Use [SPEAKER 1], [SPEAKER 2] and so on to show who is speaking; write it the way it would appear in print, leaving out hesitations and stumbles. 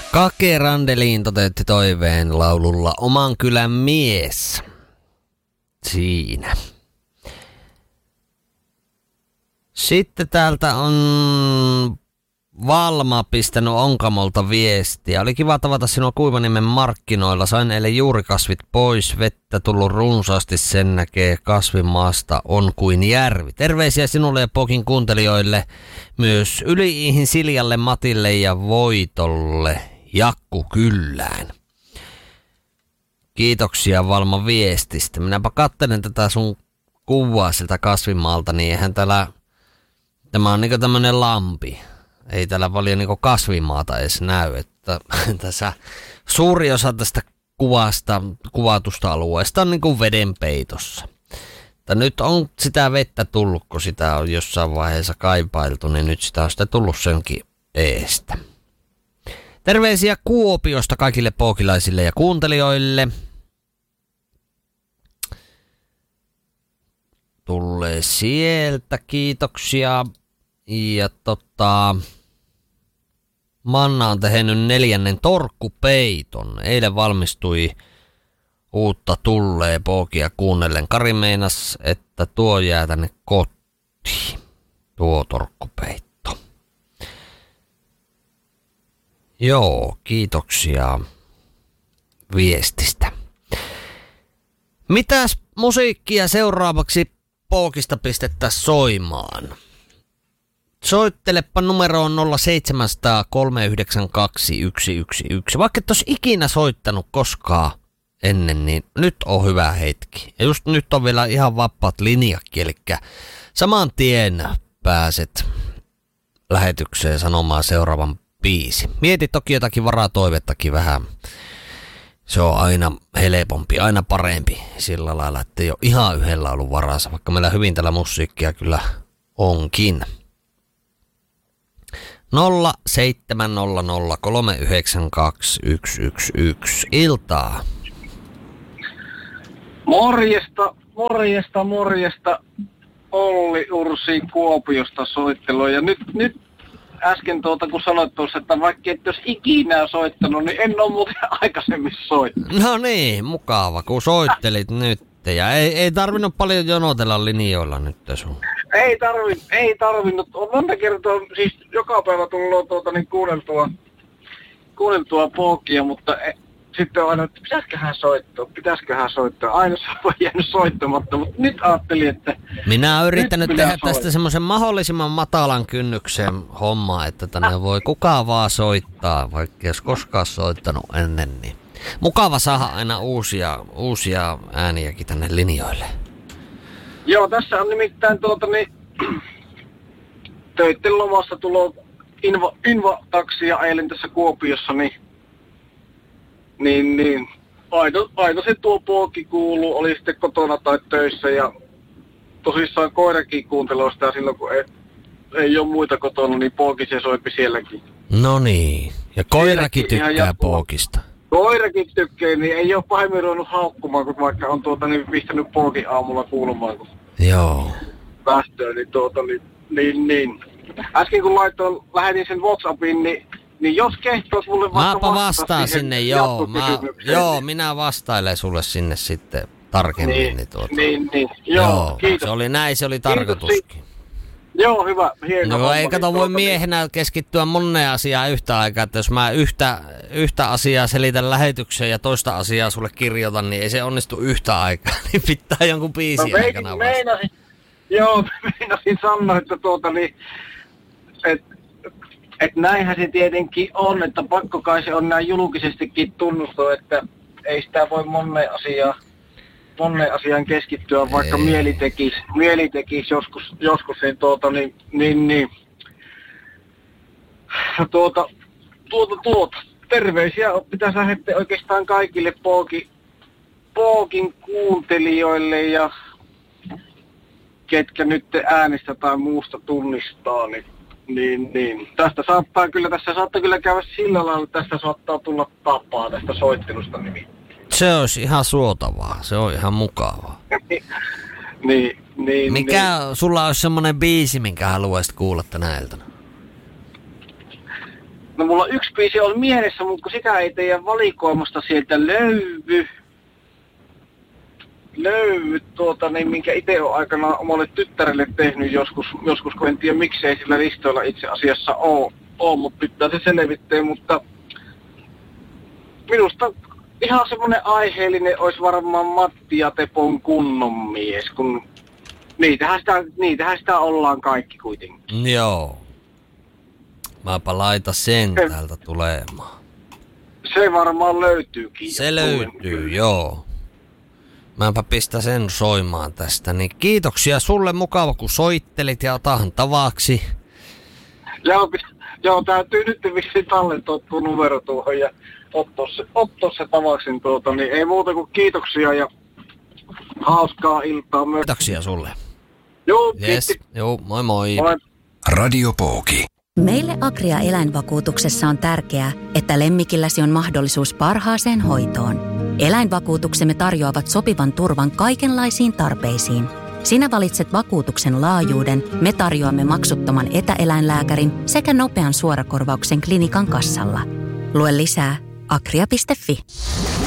[SPEAKER 1] Kake Randelin toteutti toiveen laululla Oman kylän mies. Siinä. Sitten täältä on Valma pistänyt Onkamolta viestiä. Oli kiva tavata sinua Kuivaniemen markkinoilla. Sain eilen juurikasvit pois. Vettä tullut runsaasti, sen näkee kasvimaasta on kuin järvi. Terveisiä sinulle ja Pokin kuuntelijoille. Myös Yli-Iihin Siljalle, Matille ja Voitolle. Jakku kyllään. Kiitoksia Valma viestistä. Minäpä katselen tätä sun kuvaa siltä kasvimaalta, niin eihän täällä... Tämä on niinku tämmönen lampi. Ei täällä paljon niinku kasvimaata edes näy. Että tässä suuri osa tästä kuvatusta alueesta on niinku veden peitossa. Mutta nyt on sitä vettä tullut, kun sitä on jossain vaiheessa kaipailtu, niin nyt sitä on sitä tullut senkin eestä. Terveisiä Kuopiosta kaikille pookilaisille ja kuuntelijoille. Tulee sieltä, kiitoksia. Ja Manna on tehnyt 4. torkkupeiton. Eilen valmistui uutta tullee pookia kuunnellen. Kari meinas, että tuo jää tänne kotiin. Tuo torkkupeitto. Joo, kiitoksia viestistä. Mitäs musiikkia seuraavaksi Pookista pistettäisiin soimaan? Soittelepa numeroon 0700 392 111. Vaikka et olisi ikinä soittanut koskaan ennen, niin nyt on hyvä hetki. Ja just nyt on vielä ihan vapaat linjakki, eli saman tien pääset lähetykseen sanomaan seuraavan biisi. Mieti toki jotakin varatoivettakin vähän. Se on aina helpompi, aina parempi sillä lailla, että ei ole ihan yhdellä ollut varansa, vaikka meillä hyvin tällä musiikkia kyllä onkin. 0700 392 111. Iltaa.
[SPEAKER 2] Morjesta. Olli Ursi Kuopiosta soittelua. Ja nyt äsken kun sanoit tuossa, että vaikka et olisi ikinä soittanut, niin en ole muuten aikaisemmin soittanut.
[SPEAKER 1] No niin, mukava, kun soittelit nyt. Ja ei tarvinnut paljon jonotella linjoilla nyt sun.
[SPEAKER 2] Ei tarvinnut. On monta kertaa, siis joka päivä tullut kuunneltua pookia, mutta sitten on aina, että pitäisiköhän soittaa. Aina se on jäänyt soittamatta, mutta nyt ajattelin, että...
[SPEAKER 1] Minä olen yrittänyt tehdä tästä semmoisen mahdollisimman matalan kynnyksen hommaa, että tänne voi kukaan vaan soittaa, vaikka jos koskaan soittanut ennen, niin mukava saada aina uusia ääniäkin tänne linjoille.
[SPEAKER 2] Joo, tässä on nimittäin töitten lomassa tulo Inva-taksia eilen tässä Kuopiossa, niin aina se tuo pooki kuuluu, oli sitten kotona tai töissä ja tosissaan koirakin kuuntelee sitä silloin, kun ei ole muita kotona, niin pooki se soipi sielläkin.
[SPEAKER 1] No niin, ja koirakin tykkää pookista.
[SPEAKER 2] Koirakin tykkää, niin ei ole pahemmin ruvennut haukkumaan, kun vaikka on pistänyt pookin aamulla kuulumaan.
[SPEAKER 1] Joo.
[SPEAKER 2] Päästöön, niin. Äsken kun lähetin sen WhatsAppin, niin jos kehtois mulle
[SPEAKER 1] Mäpä vastaan sinne, joo. Minä vastailen sulle sinne sitten tarkemmin.
[SPEAKER 2] Niin. Joo, kiitos.
[SPEAKER 1] Se oli tarkoituskin.
[SPEAKER 2] Joo, hyvä. Hieno.
[SPEAKER 1] No ei voi miehenä keskittyä moneen asiaan yhtä aikaa, että jos mä yhtä asiaa selitän lähetykseen ja toista asiaa sulle kirjoitan, niin ei se onnistu yhtä aikaa, niin pitää jonkun biisin aikana vasta.
[SPEAKER 2] Meinasin sanoa, että näinhän se tietenkin on, että pakko kai se on näin julkisestikin tunnustaa, että ei sitä voi moneen asiaan keskittyä, vaikka mieli tekisi joskus niin. Terveisiä pitäisi lähettää oikeastaan kaikille Pookin kuuntelijoille ja ketkä nyt äänestä tai muusta tunnistaa, niin tässä saattaa kyllä käydä sillä lailla, että tästä saattaa tulla tapaa tästä soittelusta nimittäin.
[SPEAKER 1] Se olisi ihan suotavaa, se on ihan mukavaa. Mikä sulla olisi semmoinen biisi, minkä haluaisit kuulla tänä iltana?
[SPEAKER 2] No mulla yksi biisi on mielessä, mutta kun sitä ei teidän valikoimasta sieltä löydy, minkä itse olen aikana omalle tyttärelle tehnyt joskus kun en tiedä miksei sillä listoilla itse asiassa oo, mutta pitää se selvittää, mutta minusta ihan semmoinen aiheellinen olisi varmaan Matti ja Tepon kunnon mies, kun niitähän sitä ollaan kaikki kuitenkin.
[SPEAKER 1] Joo. Mäpä laita sen täältä tulemaan.
[SPEAKER 2] Se varmaan löytyykin.
[SPEAKER 1] Se löytyy, joo. Mäpä pistä sen soimaan tästä. Niin kiitoksia sulle, mukava kun soittelit ja otahan tavaksi.
[SPEAKER 2] Joo, täytyy nyt vissiin tallentaa tuo numero tuohon ja ottaa se tavaksi. Niin ei muuta kuin kiitoksia ja hauskaa iltaa myös.
[SPEAKER 1] Kiitoksia sulle.
[SPEAKER 2] Joo,
[SPEAKER 1] yes. Joo, moi moi.
[SPEAKER 3] Radio Pooki.
[SPEAKER 4] Meille Agria eläinvakuutuksessa on tärkeää, että lemmikilläsi on mahdollisuus parhaaseen hoitoon. Eläinvakuutuksemme tarjoavat sopivan turvan kaikenlaisiin tarpeisiin. Sinä valitset vakuutuksen laajuuden, me tarjoamme maksuttoman etäeläinlääkärin sekä nopean suorakorvauksen klinikan kassalla. Lue lisää agria.fi.